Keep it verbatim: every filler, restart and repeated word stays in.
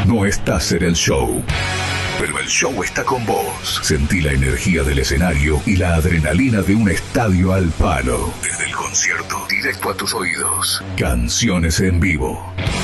No estás en el show, pero el show está con vos. Sentí la energía del escenario y la adrenalina de un estadio al palo. Desde el concierto, directo a tus oídos. Canciones en vivo.